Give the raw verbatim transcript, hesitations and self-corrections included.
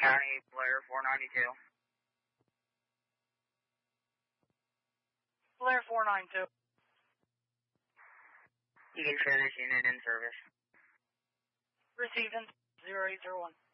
County, Blair four ninety-two. Blair four ninety-two. You can share this unit in service. Received in zero eight zero one.